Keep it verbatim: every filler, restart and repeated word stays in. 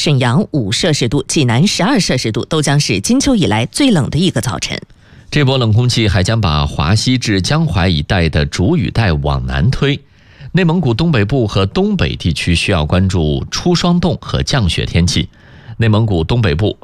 沈阳五摄氏度，济南十二摄氏度，都将是金秋以来最冷的一个早晨。 这波冷空气还将把华西至江淮一带的主雨带往南推，内蒙古东北部和东北地区需要关注初霜冻和降雪天气。内蒙古东北部